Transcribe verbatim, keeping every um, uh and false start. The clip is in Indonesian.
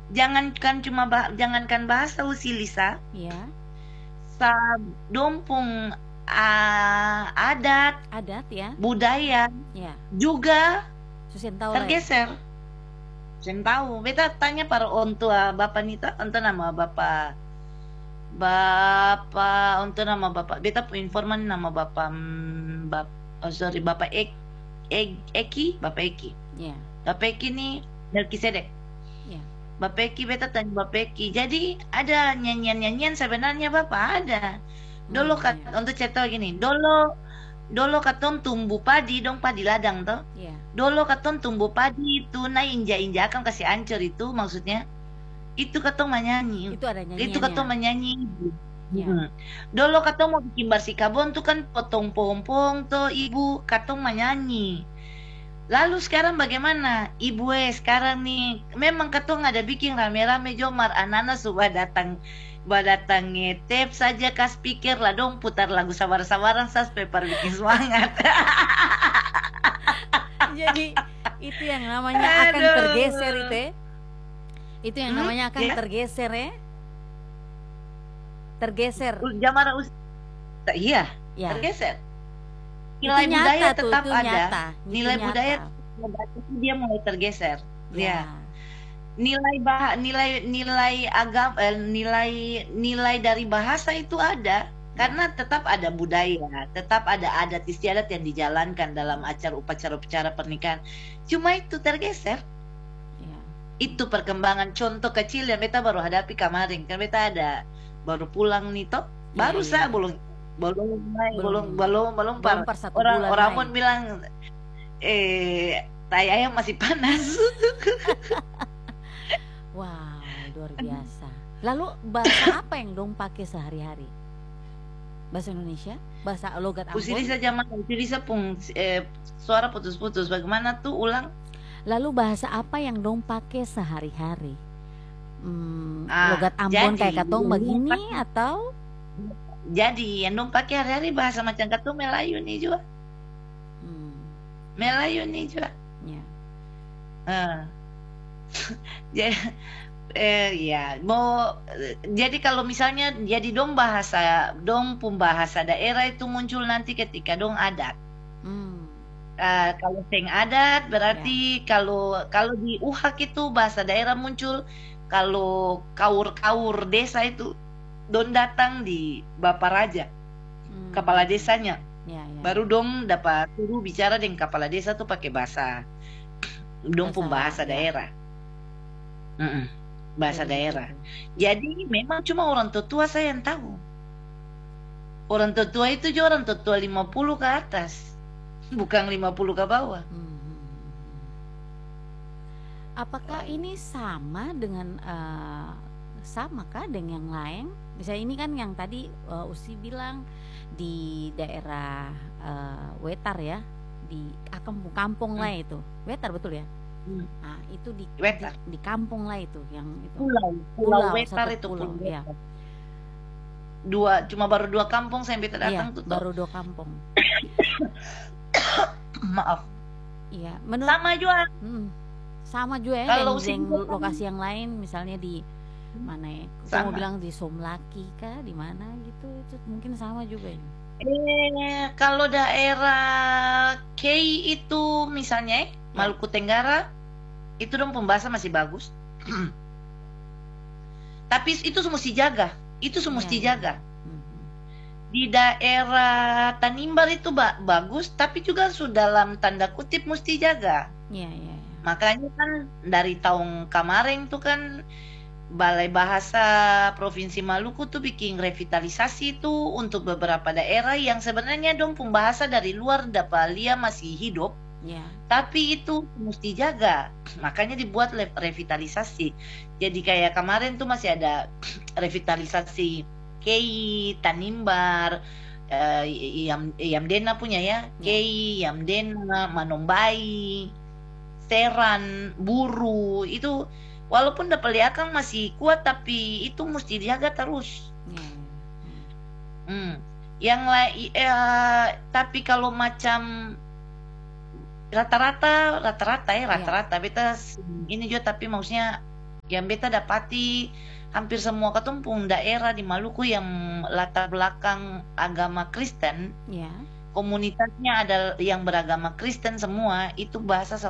jangankan cuma bah, jangankan bahasa usi Lisa, Ya, sa dompung ah, adat, adat ya. budaya Ya, juga susen tahu lah ya. tergeser. Saya tahu, beta tanya para orang tua bapak Nita, untuk nama bapak bapak untuk nama bapak beta pu informan nama bapak mm, bap, oh sorry bapak Ek, Ek, Eki, bapak Eki. Ya, Bapak Eki nih Melkisedek. ya. Bapak Eki beta tanya Bapak Eki. Jadi ada nyanyian-nyanyian sebenarnya Bapak ada. Dulu Hmm, kat ya. untuk cerita gini, dulu dulu katong tumbuh padi dong padi ladang toh. Ya. Dulu katong tumbuh padi itu na injak-injak akan kasih ancur itu maksudnya. Itu katong menyanyi. Itu ada Itu katong nyanyiannya. menyanyi. Ya. Hmm. Dulu katong mau bikin bersih kabon tuh kan potong pompong tuh ibu katong menyanyi. Lalu sekarang bagaimana? Ibu eh sekarang nih memang katong ada bikin rame-rame Jomar anak-anak sudah datang sudah datang ngetep saja kas pikir lah dong putar lagu sabar-sabaran sampai par bikin semangat. Jadi itu yang namanya akan Aduh. tergeser itu ya. Itu yang Hmm, namanya akan ya. tergeser ya. Tergeser. Jamara us iya, Ya. tergeser. Itu Nilai budaya nyata tuh, tetap itu ada. nyata. Itu Nilai nyata. budaya itu dia mulai tergeser. Ya. Ya. Nilai bah nilai nilai agam eh, nilai nilai dari bahasa itu ada karena tetap ada budaya, tetap ada adat istiadat yang dijalankan dalam acara upacara-upacara pernikahan. Cuma itu tergeser. Ya. Itu perkembangan contoh kecil yang beta baru hadapi kemarin. Kan beta ada baru pulang nih toh. Baru Iya, saya iya. belum belum belum Belum. belum belum par Belum per satu orang bulan orang lain. pun bilang eh tai ayam masih panas. Wow, luar biasa. Lalu bahasa apa yang dong pakai sehari-hari? Bahasa Indonesia? Bahasa logat Ambon? Usiri saja mah, usiri pun eh, suara putus-putus. Bagaimana tuh ulang? Lalu bahasa apa yang dong pakai sehari-hari? Hmm, Ah, logat Ambon jadi, kayak katong yang begini pakai- atau? Jadi yang dong pakai hari-hari bahasa macam katu Melayu nih juga. Hmm, Melayu nih juga. ya. Ah. Ya, eh, ya mau jadi kalau misalnya jadi dong bahasa dong pun bahasa daerah itu muncul nanti ketika dong adat. Hmm, Ah, kalau seng adat berarti kalau kalau di U H A K itu bahasa daerah muncul. Kalau kaur-kaur desa itu don datang di Bapak Raja, hmm. kepala desanya. Ya, ya. Baru dong dapat suruh bicara dengan kepala desa tuh pakai bahasa dong pun bahasa Bahasa, ya. daerah. Mm-mm, bahasa Jadi daerah. begitu. Jadi memang cuma orang tua saya yang tahu. Orang tua itu juga orang tua lima puluh ke atas. Bukan lima puluh ke bawah. Hmm, hmm, hmm. Apakah ini sama dengan eh, sama kah dengan yang lain? Misalnya ini kan yang tadi eh, Usi bilang di daerah eh, Wetar ya, di ah, kampung-kampung Hmm. lah itu. Wetar betul ya? Hmm. Nah, itu di, di Wetar. di kampung lah itu yang itu. Pulau, Pulau Pulau, Wetar satu itu pulau, pulau ya. Wetar. Dua, cuma baru dua kampung saya kita Iya, datang tuh. toh. baru dua kampung. Maaf. Iya, menurut Sama juga. Hmm, sama juga ya Kalau dengan sini yang kan- lokasi yang lain, misalnya di mana ya? Saya mau Sama. bilang di Somlaki kah, di mana gitu, itu mungkin sama juga ya. Eh, kalau daerah Kei itu misalnya, eh, Maluku Tenggara, itu dong pembahasan masih bagus. Tapi itu semua mesti jaga. Itu semua Iya, mesti iya. jaga. Mhm. Di daerah Tanimbar itu ba- bagus, tapi juga sudah dalam tanda kutip mesti jaga. Iya, iya, iya. Makanya kan dari tahun kemarin tuh kan Balai Bahasa Provinsi Maluku tuh bikin revitalisasi tuh untuk beberapa daerah yang sebenarnya dong pembahasa dari luar dapat lihat masih hidup, Iya. tapi itu mesti jaga. Makanya dibuat le- revitalisasi. Jadi kayak kemarin tuh masih ada revitalisasi Kei, Tanimbar, eh, Yam, Yamdena punya ya, Ya. Kei, Yamdena, Manombai, Seran, Buru itu walaupun dapat lihat kan masih kuat tapi itu mesti dijaga terus. Iya, iya. Hmm. Hmm. Yang lain eh, tapi kalau macam rata-rata rata-rata ya Iya. rata-rata beta s- ini juga tapi maksudnya Yang beta dapati hampir semua ketumpung daerah di Maluku yang latar belakang agama Kristen, Ya. komunitasnya ada yang beragama Kristen semua, itu bahasa